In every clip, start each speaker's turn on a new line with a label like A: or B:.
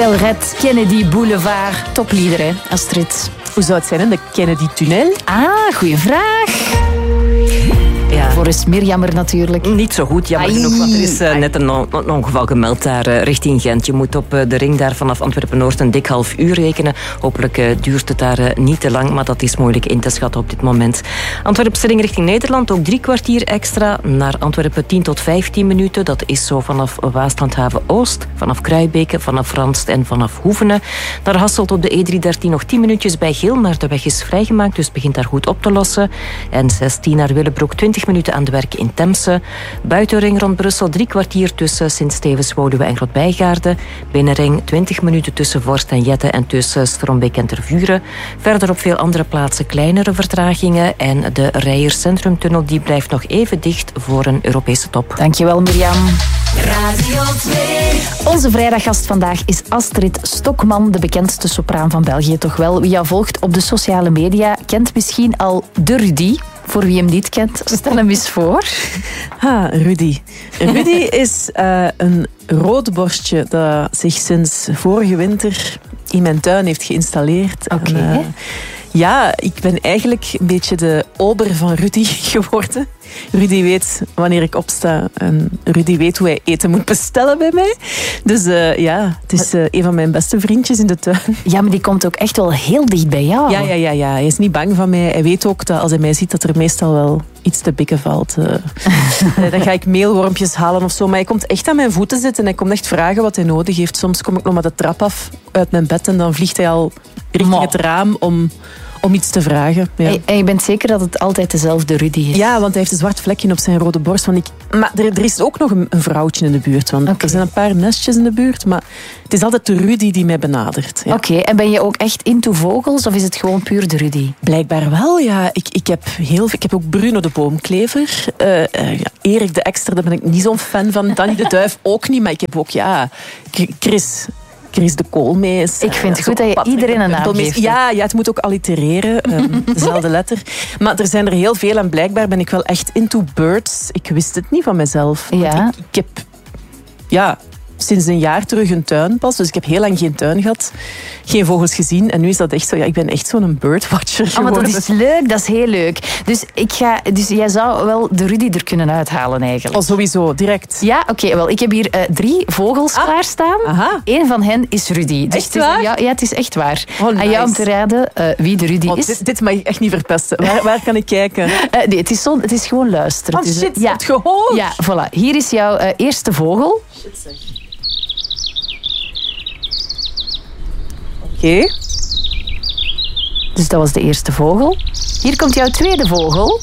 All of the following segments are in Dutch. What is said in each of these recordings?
A: Hotel Red, Kennedy Boulevard. Toplieder, hè, Astrid.
B: Hoe zou het zijn in de Kennedy-tunnel?
A: Ah, goeie vraag. Ja. Voor is Mirjam er natuurlijk.
C: Niet zo goed, jammer genoeg, want er is net een ongeval gemeld daar richting Gent. Je moet op de ring daar vanaf Antwerpen-Noord een dik half uur rekenen. Hopelijk duurt het daar niet te lang, maar dat is moeilijk in te schatten op dit moment. Antwerpse ring richting Nederland, ook 3 kwartier extra. Naar Antwerpen 10 tot 15 minuten. Dat is zo vanaf Waaslandhaven Oost, vanaf Kruibeke, vanaf Ranst en vanaf Hoevenen. Naar Hasselt op de E313 nog 10 minuutjes bij Geel, maar de weg is vrijgemaakt, dus begint daar goed op te lossen. En 16 naar Willebroek, 20 minuten aan het werk in Temse. Buitenring rond Brussel 3 kwartier tussen Sint-Stevens, Woluwe en Grootbijgaarde. Binnenring 20 minuten tussen Vorst en Jette en tussen Strombeek en Tervuren. Verder op veel andere plaatsen kleinere vertragingen. En de Rijers Centrumtunnel die blijft nog even dicht voor een Europese top.
A: Dankjewel, Mirjam.
D: Radio 2.
A: Onze vrijdaggast vandaag is Astrid Stokman, de bekendste sopraan van België. Toch wel, wie jou volgt op de sociale media kent misschien al de Rudy. Voor wie hem niet kent, stel hem eens voor.
B: Rudy. Rudy is een roodborstje dat zich sinds vorige winter in mijn tuin heeft geïnstalleerd.
A: Oké.
B: Ja, ik ben eigenlijk een beetje de ober van Rudy geworden. Rudy weet wanneer ik opsta en Rudy weet hoe hij eten moet bestellen bij mij. Dus het is een van mijn beste vriendjes in de tuin.
A: Ja, maar die komt ook echt wel heel dicht bij jou.
B: Ja. Hij is niet bang van mij. Hij weet ook dat als hij mij ziet dat er meestal wel iets te bikken valt. Dan ga ik meelwormpjes halen of zo. Maar hij komt echt aan mijn voeten zitten en hij komt echt vragen wat hij nodig heeft. Soms kom ik nog maar de trap af uit mijn bed en dan vliegt hij al richting het raam om iets te vragen. Ja.
A: En je bent zeker dat het altijd dezelfde Rudy is?
B: Ja, want hij heeft een zwart vlekje op zijn rode borst. Maar er is ook nog een vrouwtje in de buurt. Want er zijn een paar nestjes in de buurt. Maar het is altijd de Rudy die mij benadert. Ja.
A: Oké, en ben je ook echt into vogels of is het gewoon puur de Rudy?
B: Blijkbaar wel, ja. Ik heb ook Bruno de boomklever. Erik de Ekster, daar ben ik niet zo'n fan van. Danny de Duif ook niet. Maar ik heb ook, Chris de Koolmees.
A: Ik vind het goed dat je iedereen een naam geeft.
B: Ja, het moet ook allitereren. Dezelfde letter. Maar er zijn er heel veel en blijkbaar ben ik wel echt into birds. Ik wist het niet van mezelf.
A: Ja.
B: Ik heb sinds een jaar terug een tuin pas. Dus ik heb heel lang geen tuin gehad. Geen vogels gezien. En nu is dat echt zo. Ja, ik ben echt zo'n birdwatcher geworden.
A: Maar dat is leuk. Dat is heel leuk. Dus jij zou wel de Rudy er kunnen uithalen eigenlijk.
B: Oh, sowieso. Direct.
A: Ja, oké. Wel, ik heb hier 3 vogels klaarstaan.
B: Aha.
A: Eén van hen is Rudy. Dus
B: echt waar?
A: Ja, het is echt waar.
B: Oh, nice.
A: Aan jou om te raden wie de Rudy is.
B: Dit mag ik echt niet verpesten. Waar kan ik kijken?
A: Nee, het is gewoon luisteren.
B: Oh shit, je hebt gehoord?
A: Ja, voilà. Hier is jouw eerste vogel.
B: Shit zeg. Oké.
A: Dus dat was de eerste vogel. Hier komt jouw tweede vogel.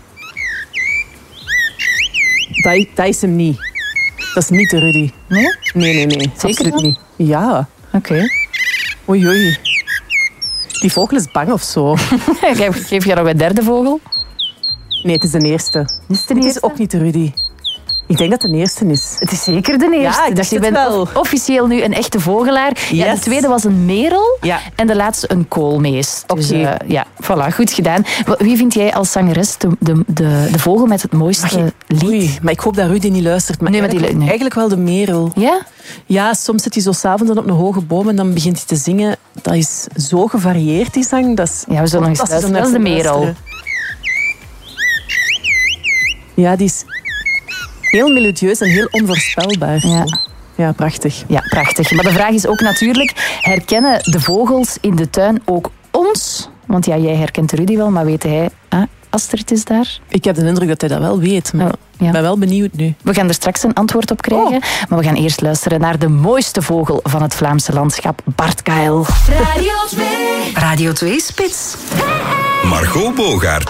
B: Dat is hem niet. Dat is niet de Rudy.
A: Nee?
B: Nee.
A: Zeker
B: absoluut niet. Ja.
A: Oké.
B: Oei. Die vogel is bang of zo.
A: Geef jij nog een derde vogel?
B: Nee, het is de eerste.
A: Het
B: is ook niet de Rudy. Ik denk dat het de eerste is.
A: Het is zeker de eerste.
B: Ja, ik dacht
A: dus je
B: het
A: bent
B: wel.
A: officieel nu een echte vogelaar.
B: Yes.
A: Ja, de tweede was een merel
B: Ja.
A: en de laatste een koolmees. Dus,
B: Oké.
A: voilà, goed gedaan. Wie vind jij als zangeres de vogel met het mooiste lied?
B: Oei, maar ik hoop dat Rudy niet luistert. Maar
A: Nee, maar
B: eigenlijk wel de merel.
A: Ja?
B: Ja, soms zit hij zo 's avonds op een hoge boom en dan begint hij te zingen. Dat is zo gevarieerd, die zang. Dat is
A: Ja, we zullen nog eens luisteren. Dat is de merel.
B: Ja, die is heel melodieus en heel onvoorspelbaar.
A: Ja.
B: Ja, prachtig.
A: Ja, prachtig. Maar de vraag is ook natuurlijk, herkennen de vogels in de tuin ook ons? Want ja, jij herkent Rudy wel, maar weet hij... Astrid is daar.
B: Ik heb de indruk dat hij dat wel weet, maar ik ben wel benieuwd nu.
A: We gaan er straks een antwoord op krijgen. Maar we gaan eerst luisteren naar de mooiste vogel van het Vlaamse landschap, Bart Kael.
D: Radio 2.
E: Radio 2 Spits.
F: Margot Bogaert.